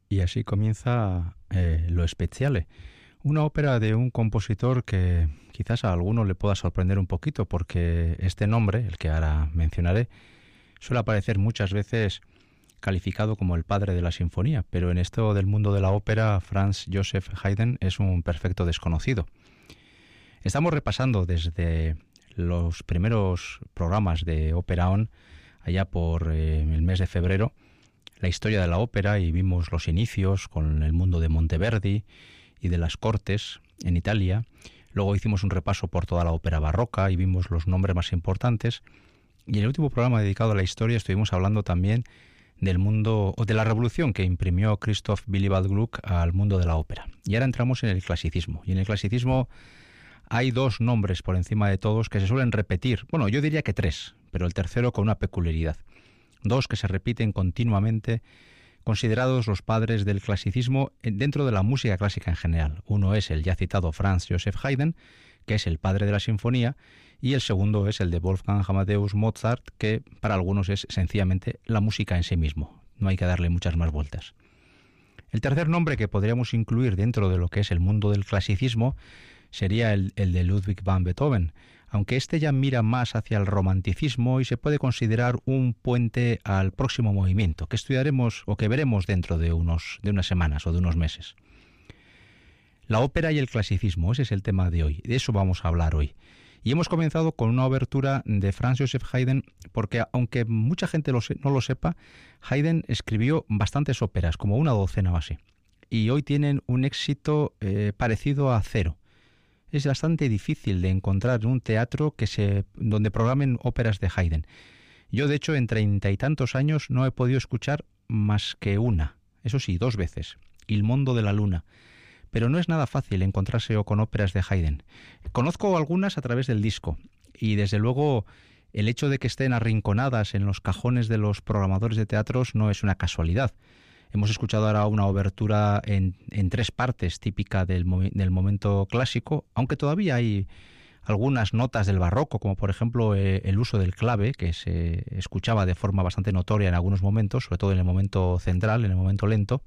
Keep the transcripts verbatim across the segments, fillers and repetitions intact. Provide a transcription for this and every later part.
Y así comienza eh, Lo Speziale, una ópera de un compositor que quizás a alguno le pueda sorprender un poquito, porque este nombre, el que ahora mencionaré, suele aparecer muchas veces calificado como el padre de la sinfonía, pero en esto del mundo de la ópera, Franz Joseph Haydn es un perfecto desconocido. Estamos repasando desde los primeros programas de Ópera On, allá por eh, el mes de febrero, la historia de la ópera, y vimos los inicios con el mundo de Monteverdi y de las cortes en Italia. Luego hicimos un repaso por toda la ópera barroca y vimos los nombres más importantes. Y en el último programa dedicado a la historia estuvimos hablando también del mundo, o de la revolución que imprimió Christoph Willibald Gluck al mundo de la ópera. Y ahora entramos en el clasicismo. Y en el clasicismo hay dos nombres por encima de todos que se suelen repetir. Bueno, yo diría que tres, pero el tercero con una peculiaridad. Dos que se repiten continuamente, considerados los padres del clasicismo dentro de la música clásica en general. Uno es el ya citado Franz Joseph Haydn, que es el padre de la sinfonía, y el segundo es el de Wolfgang Amadeus Mozart, que para algunos es sencillamente la música en sí mismo. No hay que darle muchas más vueltas. El tercer nombre que podríamos incluir dentro de lo que es el mundo del clasicismo sería el, el de Ludwig van Beethoven, aunque este ya mira más hacia el romanticismo y se puede considerar un puente al próximo movimiento, que estudiaremos o que veremos dentro de, unos, de unas semanas o de unos meses. La ópera y el clasicismo, ese es el tema de hoy, de eso vamos a hablar hoy. Y hemos comenzado con una obertura de Franz Joseph Haydn, porque aunque mucha gente lo se, no lo sepa, Haydn escribió bastantes óperas, como una docena o así, y hoy tienen un éxito eh, parecido a cero. Es bastante difícil de encontrar un teatro que se, donde programen óperas de Haydn. Yo, de hecho, en treinta y tantos años no he podido escuchar más que una, eso sí, dos veces, Il Mondo de la Luna. Pero no es nada fácil encontrarse con óperas de Haydn. Conozco algunas a través del disco, y desde luego el hecho de que estén arrinconadas en los cajones de los programadores de teatros no es una casualidad. Hemos escuchado ahora una obertura en, en tres partes, típica del, del momento clásico, aunque todavía hay algunas notas del barroco, como por ejemplo eh, el uso del clave, que se escuchaba de forma bastante notoria en algunos momentos, sobre todo en el momento central, en el momento lento.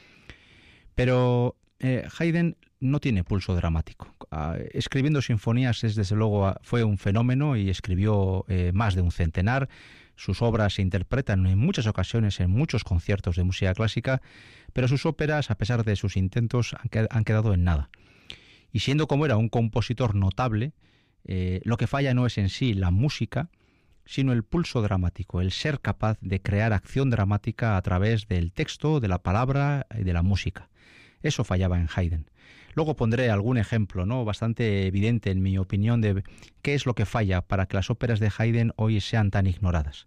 Pero eh, Haydn no tiene pulso dramático. Uh, escribiendo sinfonías es desde luego fue un fenómeno y escribió eh, más de un centenar. Sus obras se interpretan en muchas ocasiones en muchos conciertos de música clásica, pero sus óperas, a pesar de sus intentos, han, qued- han quedado en nada. Y siendo como era un compositor notable, eh, lo que falla no es en sí la música, sino el pulso dramático, el ser capaz de crear acción dramática a través del texto, de la palabra y de la música. Eso fallaba en Haydn. Luego pondré algún ejemplo, ¿no?, bastante evidente en mi opinión de qué es lo que falla para que las óperas de Haydn hoy sean tan ignoradas.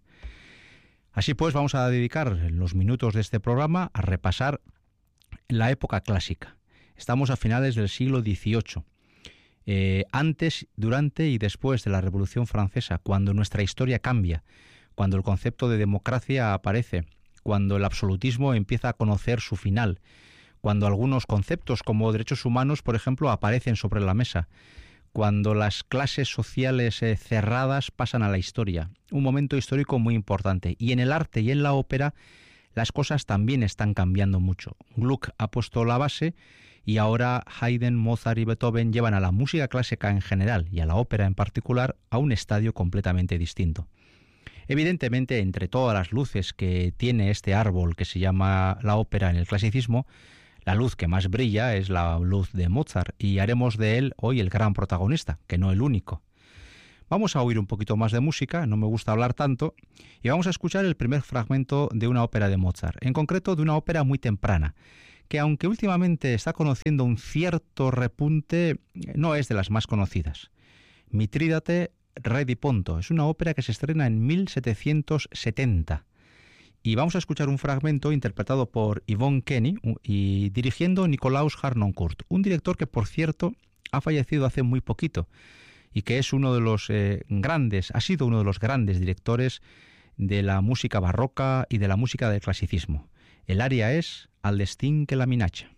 Así pues, vamos a dedicar los minutos de este programa a repasar la época clásica. Estamos a finales del siglo dieciocho, eh, antes, durante y después de la Revolución Francesa, cuando nuestra historia cambia, cuando el concepto de democracia aparece, cuando el absolutismo empieza a conocer su final, cuando algunos conceptos como derechos humanos, por ejemplo, aparecen sobre la mesa, cuando las clases sociales eh, cerradas pasan a la historia. Un momento histórico muy importante. Y en el arte y en la ópera las cosas también están cambiando mucho. Gluck ha puesto la base y ahora Haydn, Mozart y Beethoven llevan a la música clásica en general y a la ópera en particular a un estadio completamente distinto. Evidentemente, entre todas las luces que tiene este árbol que se llama la ópera en el clasicismo, la luz que más brilla es la luz de Mozart, y haremos de él hoy el gran protagonista, que no el único. Vamos a oír un poquito más de música, no me gusta hablar tanto, y vamos a escuchar el primer fragmento de una ópera de Mozart, en concreto de una ópera muy temprana, que aunque últimamente está conociendo un cierto repunte, no es de las más conocidas. Mitrídate, Re di Ponto, es una ópera que se estrena en mil setecientos setenta. Y vamos a escuchar un fragmento interpretado por Yvonne Kenney y dirigiendo Nikolaus Harnoncourt, un director que, por cierto, ha fallecido hace muy poquito y que es uno de los eh, grandes, ha sido uno de los grandes directores de la música barroca y de la música del clasicismo. El aria es Al destin que la minaccia.